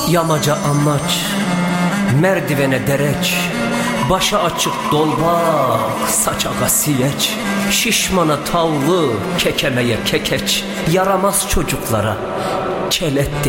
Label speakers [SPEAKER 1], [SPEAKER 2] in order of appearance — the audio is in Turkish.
[SPEAKER 1] Yamaca amaç, merdivene dereç, başa açık dolbak, saçağa siyeç, şişmana tavlı, kekemeye kekeç, yaramaz çocuklara kelet